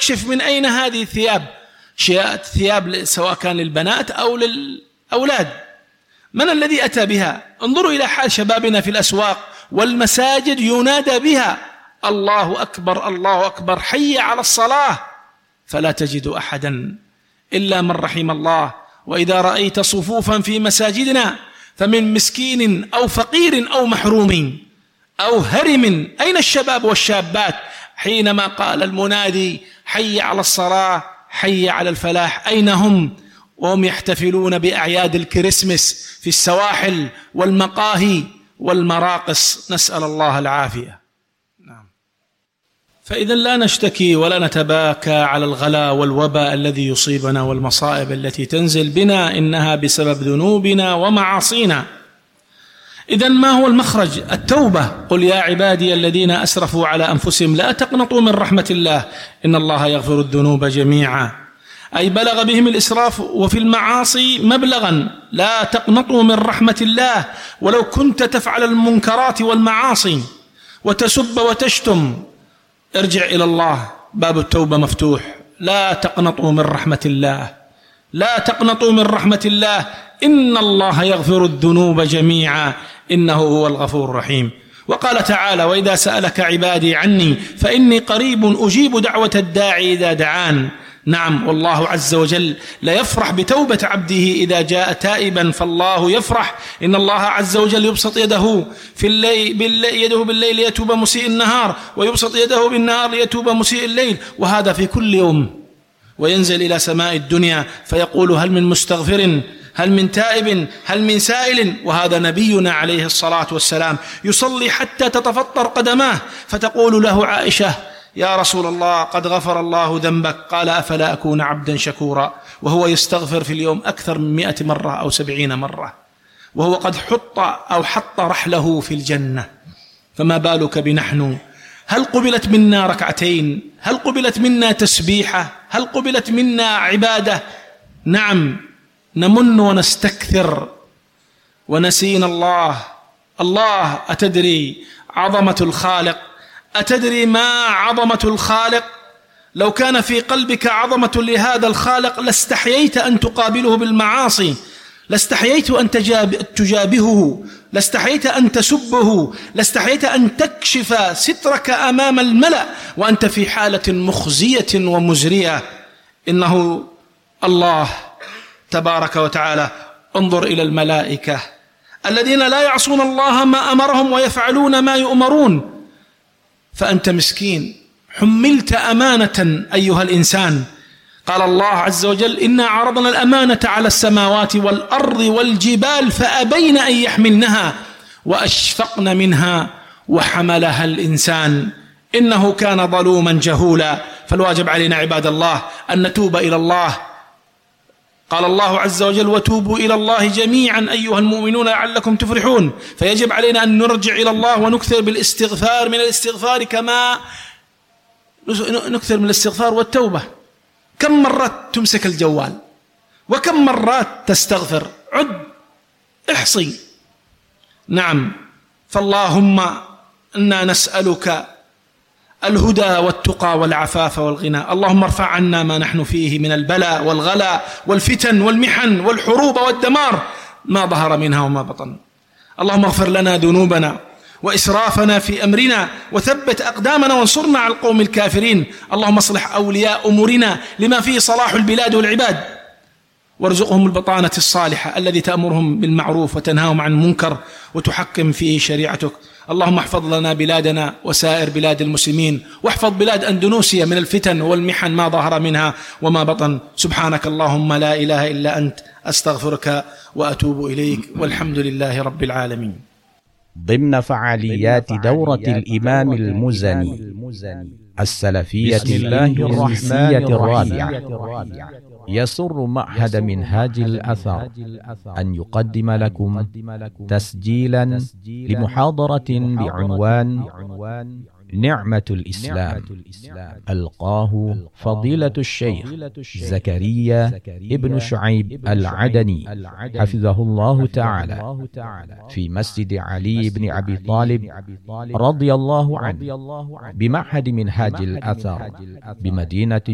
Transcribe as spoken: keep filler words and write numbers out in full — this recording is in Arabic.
يستكشف من أين هذه الثياب، ثياب سواء كان للبنات أو للأولاد، من الذي أتى بها؟ انظروا إلى حال شبابنا في الأسواق والمساجد ينادى بها الله أكبر الله أكبر حي على الصلاة، فلا تجد أحدا إلا من رحم الله. وإذا رأيت صفوفا في مساجدنا فمن مسكين أو فقير أو محروم أو هرم، أين الشباب والشابات حينما قال المنادي حي على الصلاة حي على الفلاح؟ أين هم وهم يحتفلون بأعياد الكريسماس في السواحل والمقاهي والمراقص؟ نسأل الله العافية. نعم. فإذا لا نشتكي ولا نتباكى على الغلا والوباء الذي يصيبنا والمصائب التي تنزل بنا، إنها بسبب ذنوبنا ومعاصينا. إذن ما هو المخرج؟ التوبة. قل يا عبادي الذين أسرفوا على أنفسهم لا تقنطوا من رحمة الله إن الله يغفر الذنوب جميعا، أي بلغ بهم الإسراف وفي المعاصي مبلغا، لا تقنطوا من رحمة الله. ولو كنت تفعل المنكرات والمعاصي وتسب وتشتم ارجع إلى الله، باب التوبة مفتوح. لا تقنطوا من رحمة الله، لا تقنطوا من رحمة الله إن الله يغفر الذنوب جميعا إنه هو الغفور الرحيم. وقال تعالى وإذا سألك عبادي عني فإني قريب أجيب دعوة الداعي إذا دعان. نعم، والله عز وجل لا يفرح بتوبة عبده إذا جاء تائبا، فالله يفرح. إن الله عز وجل يبسط يده في الليل بالليل يده بالليل ليتوب مسيء النهار، ويبسط يده بالنهار ليتوب مسيء الليل، وهذا في كل يوم. وينزل إلى سماء الدنيا فيقول هل من مستغفر، هل من تائب، هل من سائل؟ وهذا نبينا عليه الصلاة والسلام يصلي حتى تتفطر قدماه، فتقول له عائشة يا رسول الله قد غفر الله ذنبك، قال أفلا أكون عبدا شكورا، وهو يستغفر في اليوم أكثر من مئة مرة أو سبعين مرة، وهو قد حط أو حط رحله في الجنة، فما بالك بنحن؟ هل قبلت منا ركعتين؟ هل قبلت منا تسبيحة؟ هل قبلت منا عبادة؟ نعم، نمن ونستكثر ونسينا الله. الله، أتدري عظمة الخالق؟ أتدري ما عظمة الخالق؟ لو كان في قلبك عظمة لهذا الخالق لاستحييت أن تقابله بالمعاصي، لاستحييت أن تجابهه، لاستحييت أن تسبه، لاستحييت أن تكشف سترك أمام الملأ وأنت في حالة مخزية ومزرية. إنه الله تبارك وتعالى. انظر إلى الملائكة الذين لا يعصون الله ما أمرهم ويفعلون ما يؤمرون، فأنت مسكين حملت أمانة أيها الإنسان. قال الله عز وجل إنا عرضنا الأمانة على السماوات والأرض والجبال فأبين أن يحملنها وأشفقن منها وحملها الإنسان إنه كان ظلوما جهولا. فالواجب علينا عباد الله أن نتوب إلى الله. قال الله عز وجل وتوبوا إلى الله جميعا أيها المؤمنون لعلكم تفلحون. فيجب علينا أن نرجع إلى الله ونكثر بالاستغفار من الاستغفار كما نكثر من الاستغفار والتوبة. كم مرات تمسك الجوال وكم مرات تستغفر؟ عد، احصي. نعم، فاللهم إنا نسألك الهدى والتقى والعفاف والغنى. اللهم ارفع عنا ما نحن فيه من البلاء والغلاء والفتن والمحن والحروب والدمار ما ظهر منها وما بطن. اللهم اغفر لنا ذنوبنا وإسرافنا في أمرنا وثبت أقدامنا وانصرنا على القوم الكافرين. اللهم اصلح أولياء أمورنا لما فيه صلاح البلاد والعباد، وارزقهم البطانة الصالحة الذي تأمرهم بالمعروف وتنهاهم عن المنكر وتحكم فيه شريعتك. اللهم احفظ لنا بلادنا وسائر بلاد المسلمين، واحفظ بلاد أندونيسيا من الفتن والمحن ما ظهر منها وما بطن. سبحانك اللهم لا إله إلا أنت، أستغفرك وأتوب إليك، والحمد لله رب العالمين. ضمن فعاليات دورة الإمام المزني السلفية الهندوسية الرابعة، يسر معهد منهاج الأثر أن يقدم لكم تسجيلا لمحاضرة بعنوان نعمة الإسلام، ألقاه فضيلة الشيخ زكريا ابن شعيب العدني حفظه الله تعالى في مسجد علي بن أبي طالب رضي الله عنه بمعهد منهاج الأثر بمدينة